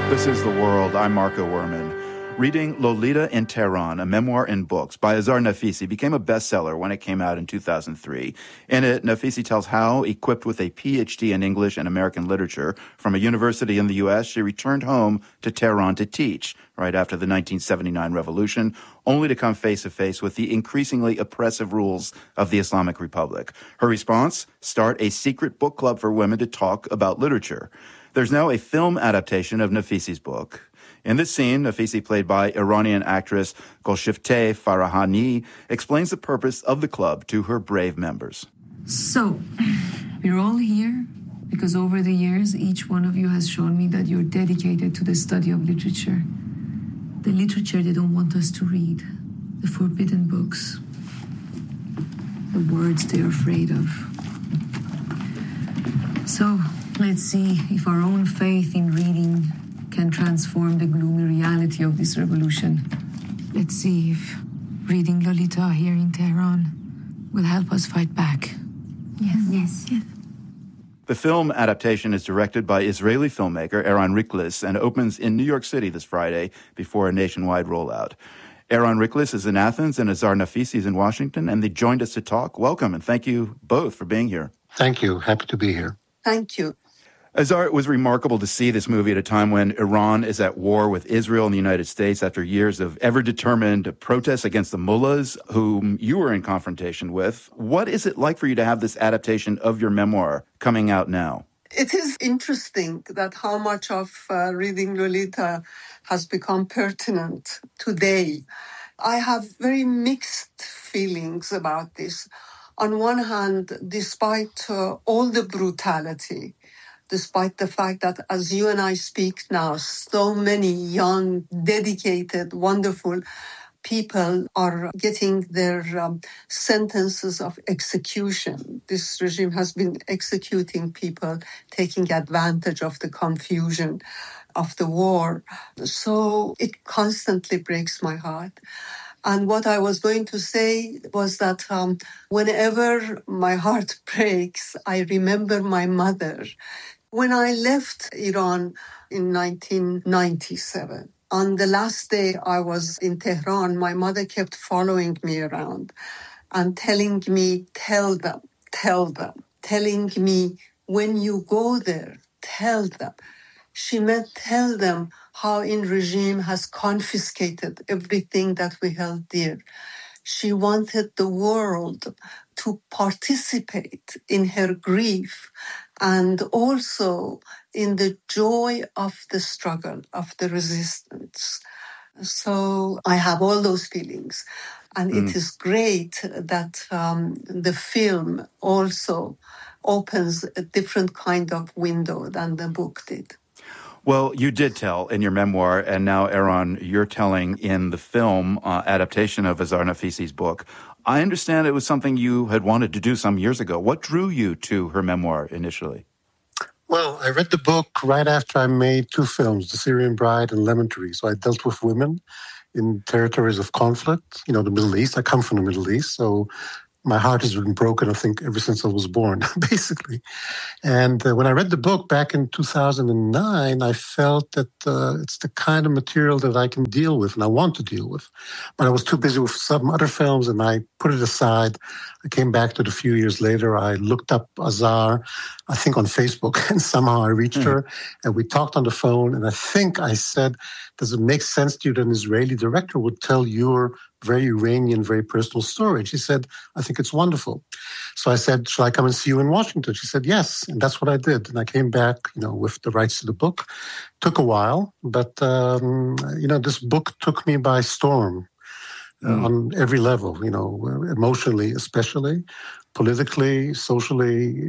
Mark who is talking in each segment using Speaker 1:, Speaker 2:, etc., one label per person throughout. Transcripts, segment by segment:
Speaker 1: This is The World. I'm Marco Werman. Reading Lolita in Tehran, a memoir in books by Azar Nafisi, became a bestseller when it came out in 2003. In it, Nafisi tells how, equipped with a PhD in English and American literature from a university in the U.S., she returned home to Tehran to teach right after the 1979 revolution, only to come face-to-face with the increasingly oppressive rules of the Islamic Republic. Her response? Start a secret book club for women to talk about literature. There's now a film adaptation of Nafisi's book. In this scene, Nafisi, played by Iranian actress Golshifteh Farahani, explains the purpose of the club to her brave members.
Speaker 2: So, we're all here because over the years, each one of you has shown me that you're dedicated to the study of literature. The literature they don't want us to read, the forbidden books, the words they're afraid of. So, let's see if our own faith in reading can transform the gloomy reality of this revolution. Let's see if reading Lolita here in Tehran will help us fight back. Yes.
Speaker 1: The film adaptation is directed by Israeli filmmaker Eran Riklis and opens in New York City this Friday before a nationwide rollout. Eran Riklis is in Athens and Azar Nafisi is in Washington, and they joined us to talk. Welcome, and thank you both for being here.
Speaker 3: Thank you. Happy to be here.
Speaker 4: Thank you.
Speaker 1: Azar, it was remarkable to see this movie at a time when Iran is at war with Israel and the United States after years of ever-determined protests against the mullahs, whom you were in confrontation with. What is it like for you to have this adaptation of your memoir coming out now?
Speaker 4: It is interesting that how much of reading Lolita has become pertinent today. I have very mixed feelings about this. On one hand, despite all the brutality, despite the fact that as you and I speak now, so many young, dedicated, wonderful people are getting their sentences of execution. This regime has been executing people, taking advantage of the confusion of the war. So it constantly breaks my heart. And what I was going to say was that whenever my heart breaks, I remember my mother. When I left Iran in 1997, on the last day I was in Tehran, my mother kept following me around and telling me, tell them, telling me, when you go there, tell them. She meant tell them how in regime has confiscated everything that we held dear. She wanted the world to participate in her grief and also in the joy of the struggle, of the resistance. So I have all those feelings. And it is great that the film also opens a different kind of window than the book did.
Speaker 1: Well, you did tell in your memoir, and now, Eran, you're telling in the film adaptation of Azar Nafisi's book. I understand it was something you had wanted to do some years ago. What drew you to her memoir initially?
Speaker 3: Well, I read the book right after I made two films, The Syrian Bride and Lemon Tree. So I dealt with women in territories of conflict, the Middle East. I come from the Middle East, so my heart has been broken, I think, ever since I was born, basically. And when I read the book back in 2009, I felt that it's the kind of material that I can deal with and I want to deal with. But I was too busy with some other films and I put it aside. I came back to it a few years later. I looked up Azar, I think on Facebook, and somehow I reached her and we talked on the phone. And I think I said, does it make sense to you that an Israeli director would tell your very Iranian, very personal story? And she said, I think it's wonderful. So I said, shall I come and see you in Washington? She said, yes. And that's what I did. And I came back, with the rights to the book. Took a while, but, this book took me by storm on every level, emotionally, especially, politically, socially,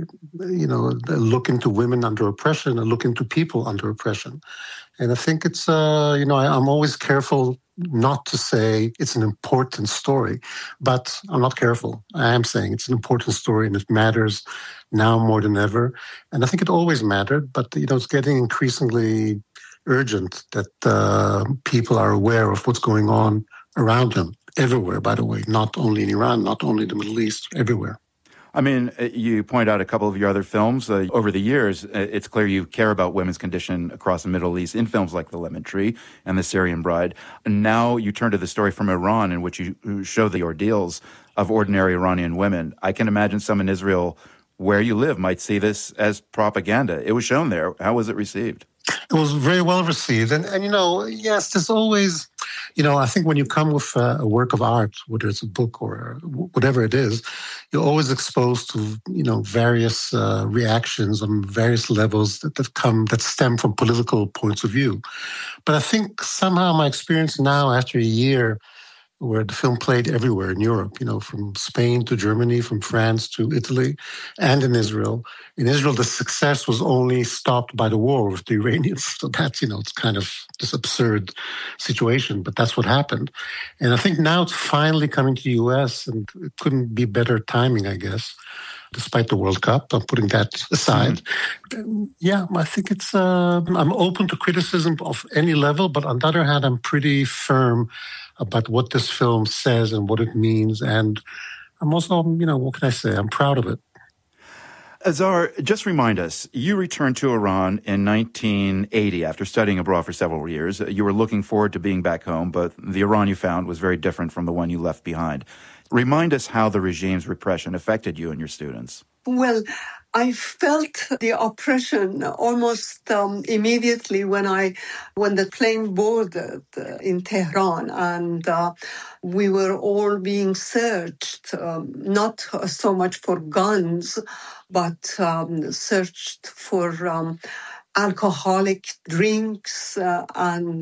Speaker 3: a look into women under oppression, a look into people under oppression. And I think it's, I'm always careful not to say it's an important story, but I'm not careful. I am saying it's an important story and it matters now more than ever. And I think it always mattered, but, it's getting increasingly urgent that people are aware of what's going on around them, everywhere, by the way, not only in Iran, not only the Middle East, everywhere.
Speaker 1: I mean, you point out a couple of your other films. Over the years, it's clear you care about women's condition across the Middle East in films like The Lemon Tree and The Syrian Bride. And now you turn to the story from Iran, in which you show the ordeals of ordinary Iranian women. I can imagine some in Israel, where you live, might see this as propaganda. It was shown there. How was it received?
Speaker 3: It was very well received. And yes, there's always, I think when you come with a work of art, whether it's a book or whatever it is, you're always exposed to, various reactions on various levels that stem from political points of view. But I think somehow my experience now, after a year, where the film played everywhere in Europe, from Spain to Germany, from France to Italy, and in Israel. In Israel, the success was only stopped by the war with the Iranians. So that's, it's kind of this absurd situation, but that's what happened. And I think now it's finally coming to the U.S., and it couldn't be better timing, I guess, despite the World Cup. I'm putting that aside. Mm-hmm. Yeah, I think it's, I'm open to criticism of any level, but on the other hand, I'm pretty firm about what this film says and what it means. And I'm also, what can I say? I'm proud of it.
Speaker 1: Azar, just remind us, you returned to Iran in 1980 after studying abroad for several years. You were looking forward to being back home, but the Iran you found was very different from the one you left behind. Remind us how the regime's repression affected you and your students.
Speaker 4: Well, I felt the oppression almost immediately when the plane boarded in Tehran, and we were all being searched, not so much for guns, but searched for alcoholic drinks and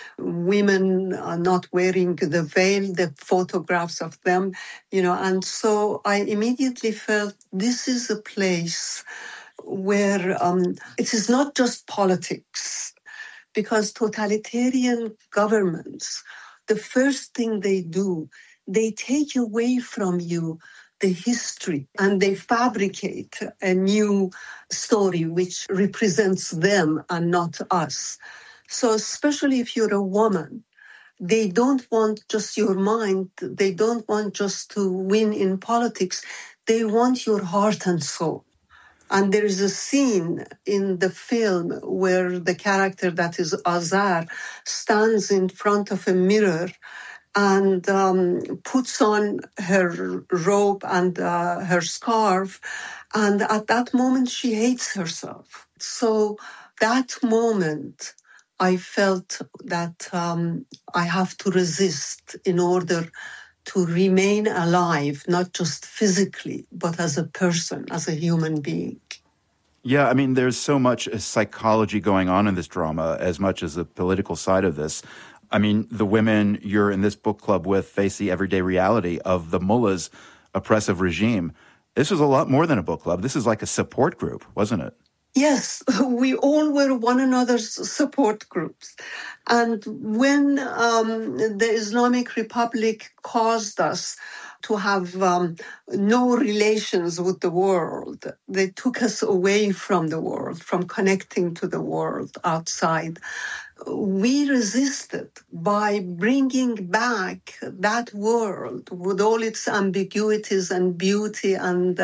Speaker 4: women not wearing the veil, the photographs of them, and so I immediately felt this is a place where it is not just politics, because totalitarian governments, the first thing they do, they take away from you the history, and they fabricate a new story which represents them and not us. So especially if you're a woman, they don't want just your mind. They don't want just to win in politics. They want your heart and soul. And there is a scene in the film where the character that is Azar stands in front of a mirror and puts on her robe and her scarf. And at that moment, she hates herself. So that moment, I felt that I have to resist in order to remain alive, not just physically, but as a person, as a human being.
Speaker 1: Yeah, I mean, there's so much psychology going on in this drama, as much as the political side of this. I mean, the women you're in this book club with face the everyday reality of the mullah's oppressive regime. This was a lot more than a book club. This is like a support group, wasn't it?
Speaker 4: Yes, we all were one another's support groups. And when the Islamic Republic caused us to have no relations with the world, they took us away from the world, from connecting to the world outside. We resisted by bringing back that world with all its ambiguities and beauty and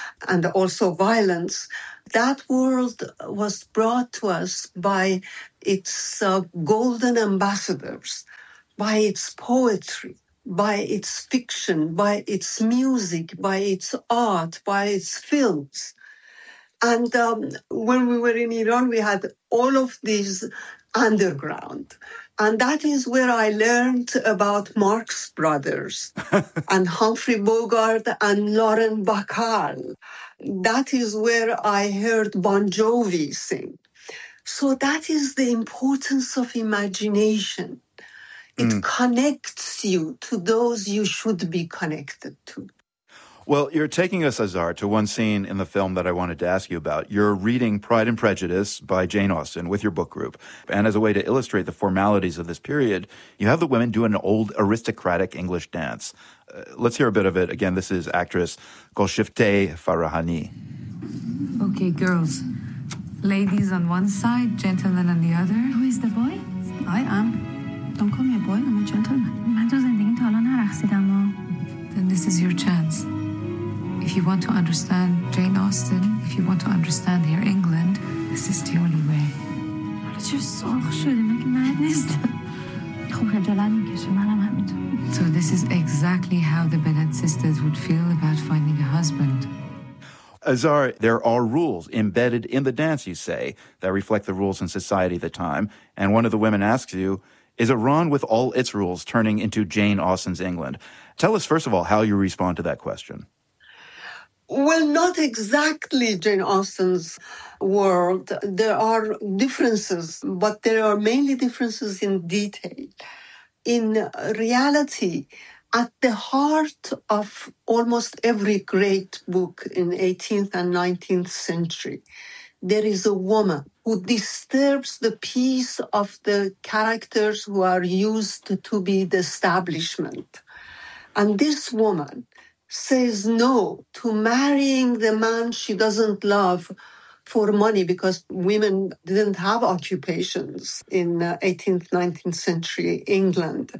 Speaker 4: also violence. That world was brought to us by its golden ambassadors, by its poetry, by its fiction, by its music, by its art, by its films. And when we were in Iran, we had all of these underground. And that is where I learned about Marx Brothers and Humphrey Bogart and Lauren Bacall. That is where I heard Bon Jovi sing. So that is the importance of imagination. It connects you to those you should be connected to.
Speaker 1: Well, you're taking us, Azar, to one scene in the film that I wanted to ask you about. You're reading Pride and Prejudice by Jane Austen with your book group. And as a way to illustrate the formalities of this period, you have the women do an old aristocratic English dance. Let's hear a bit of it. Again, this is actress Golshifteh Farahani.
Speaker 2: Okay, girls. Ladies on one side, gentlemen on the other.
Speaker 5: Who is the boy?
Speaker 2: I am. Don't call me a boy, I'm a gentleman.
Speaker 5: من تو زندگیم تا الان نرقصیدم.
Speaker 2: Then this is your chance. If you want to understand Jane Austen, if you want to understand her England, this is the only way. So this is exactly how the Bennett sisters would feel about finding a husband.
Speaker 1: Azar, there are rules embedded in the dance, you say, that reflect the rules in society at the time. And one of the women asks you, is Iran with all its rules turning into Jane Austen's England? Tell us, first of all, how you respond to that question.
Speaker 4: Well, not exactly Jane Austen's world. There are differences, but there are mainly differences in detail. In reality, at the heart of almost every great book in 18th and 19th century, there is a woman who disturbs the peace of the characters who are used to be the establishment. And this woman says no to marrying the man she doesn't love for money, because women didn't have occupations in 18th, 19th century England.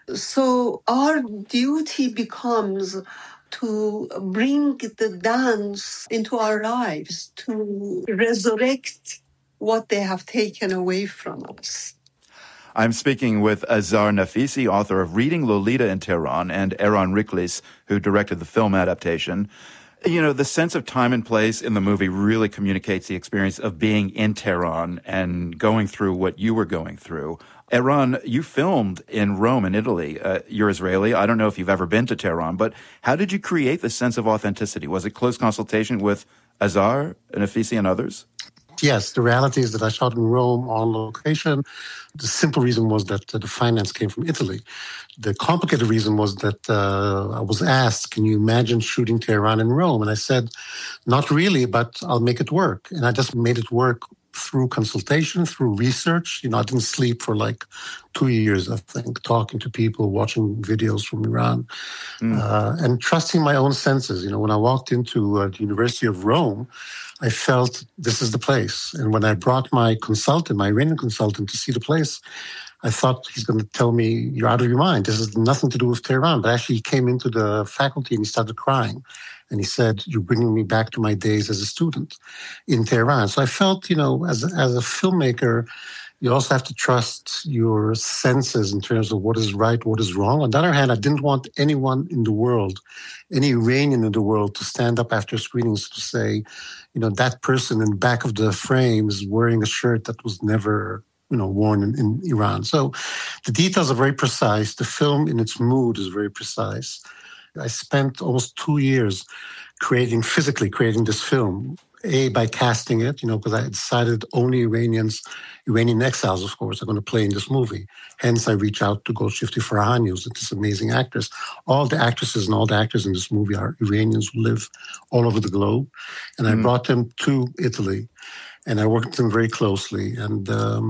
Speaker 4: So our duty becomes to bring the dance into our lives, to resurrect what they have taken away from us.
Speaker 1: I'm speaking with Azar Nafisi, author of Reading Lolita in Tehran, and Eran Riklis, who directed the film adaptation. You know, the sense of time and place in the movie really communicates the experience of being in Tehran and going through what you were going through. Eran, you filmed in Rome in Italy. You're Israeli. I don't know if you've ever been to Tehran, but how did you create the sense of authenticity? Was it close consultation with Azar, Nafisi, and others?
Speaker 3: Yes, the reality is that I shot in Rome on location. The simple reason was that the finance came from Italy. The complicated reason was that I was asked, can you imagine shooting Tehran in Rome? And I said, not really, but I'll make it work. And I just made it work through consultation, through research. You know, I didn't sleep for like 2 years, I think, talking to people, watching videos from Iran, and trusting my own senses. You know, when I walked into the University of Rome, I felt this is the place. And when I brought my consultant, my Iranian consultant, to see the place, I thought he's going to tell me, you're out of your mind. This has nothing to do with Tehran. But actually, he came into the faculty and he started crying. And he said, you're bringing me back to my days as a student in Tehran. So I felt, you know, as a filmmaker, you also have to trust your senses in terms of what is right, what is wrong. On the other hand, I didn't want anyone in the world, any Iranian in the world, to stand up after screenings to say, you know, that person in the back of the frame is wearing a shirt that was never, you know, worn in Iran. So the details are very precise. The film in its mood is very precise. I spent almost 2 years physically creating this film. By casting it, you know, because I decided only Iranian exiles, of course, are going to play in this movie. Hence, I reached out to Golshifteh Farahani, who's this amazing actress. All the actresses and all the actors in this movie are Iranians who live all over the globe. And I brought them to Italy, and I worked with them very closely. And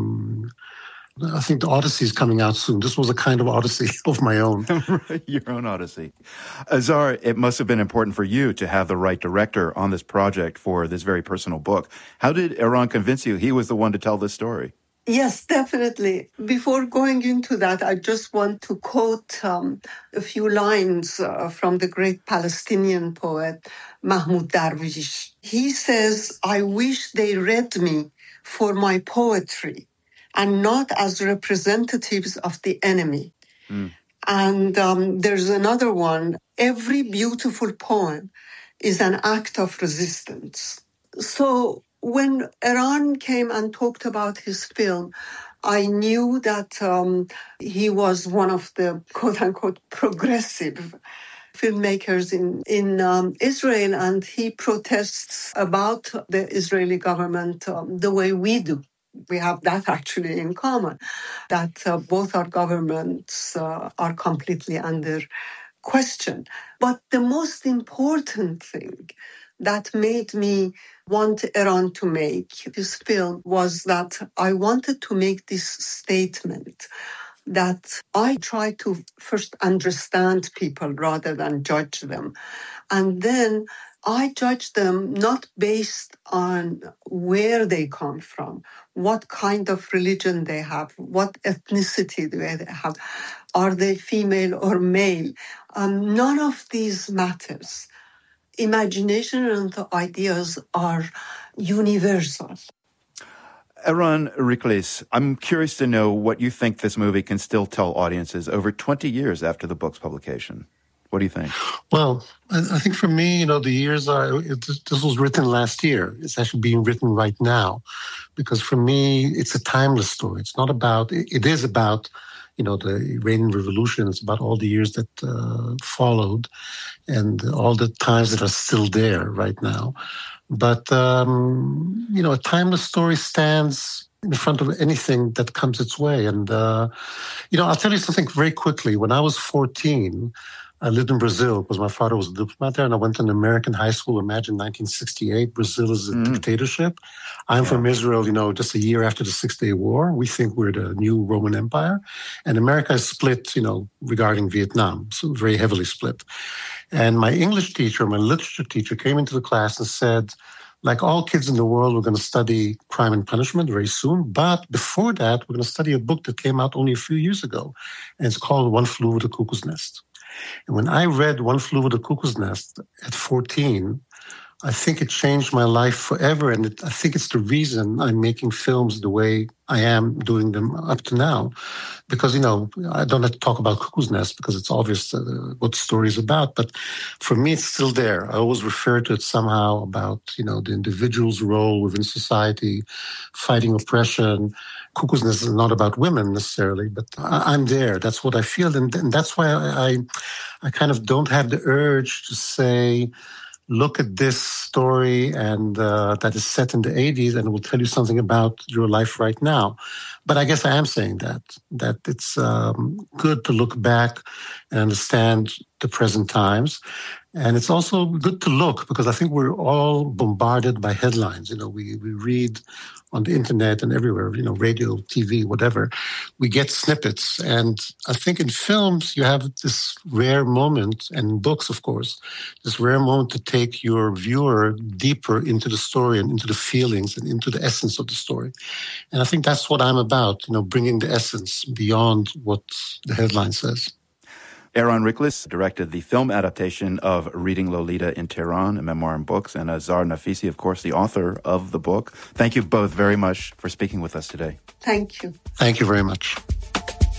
Speaker 3: I think the Odyssey is coming out soon. This was a kind of Odyssey of my own.
Speaker 1: Your own Odyssey. Azar, it must have been important for you to have the right director on this project for this very personal book. How did Eran convince you he was the one to tell this story?
Speaker 4: Yes, definitely. Before going into that, I just want to quote a few lines from the great Palestinian poet Mahmoud Darwish. He says, I wish they read me for my poetry and not as representatives of the enemy. And there's another one. Every beautiful poem is an act of resistance. So when Eran came and talked about his film, I knew that he was one of the quote-unquote progressive filmmakers in Israel, and he protests about the Israeli government the way we do. We have that actually in common, that both our governments are completely under question. But the most important thing that made me want Eran to make this film was that I wanted to make this statement that I try to first understand people rather than judge them. And then I judge them not based on where they come from, what kind of religion they have, what ethnicity they have, are they female or male. None of these matters. imagination and the ideas are universal.
Speaker 1: Eran Riklis, I'm curious to know what you think this movie can still tell audiences over 20 years after the book's publication. What do you think?
Speaker 3: Well, I think for me, the years are, this was written last year. It's actually being written right now. Because for me, it's a timeless story. It's not about, it is about, the Iranian Revolution. It's about all the years that followed and all the times that are still there right now. But, a timeless story stands in front of anything that comes its way. And, I'll tell you something very quickly. When I was 14, I lived in Brazil because my father was a diplomat there, and I went to an American high school. Imagine 1968, Brazil is a dictatorship. I'm from Israel, just a year after the Six-Day War. We think we're the new Roman Empire. And America is split, regarding Vietnam, so very heavily split. And my English teacher, my literature teacher, came into the class and said, like all kids in the world, we're going to study Crime and Punishment very soon. But before that, we're going to study a book that came out only a few years ago. And it's called One Flew Over the Cuckoo's Nest. And when I read One Flew Over the Cuckoo's Nest at 14, I think it changed my life forever. And I think it's the reason I'm making films the way I am doing them up to now. Because, I don't have to talk about Cuckoo's Nest because it's obvious what the story is about. But for me, it's still there. I always refer to it somehow about, the individual's role within society, fighting oppression. Cuckoo's Nest is not about women necessarily, but I'm there. That's what I feel. And that's why I kind of don't have the urge to say, look at this story and that is set in the 80s and it will tell you something about your life right now. But I guess I am saying that it's good to look back and understand the present times. And it's also good to look because I think we're all bombarded by headlines. We read on the internet and everywhere, radio, TV, whatever. We get snippets. And I think in films, you have this rare moment, and in books, of course, this rare moment to take your viewer deeper into the story and into the feelings and into the essence of the story. And I think that's what I'm about, bringing the essence beyond what the headline says.
Speaker 1: Eran Riklis directed the film adaptation of Reading Lolita in Tehran, a memoir and books, and Azar Nafisi, of course, the author of the book. Thank you both very much for speaking with us today.
Speaker 4: Thank you.
Speaker 3: Thank you very much.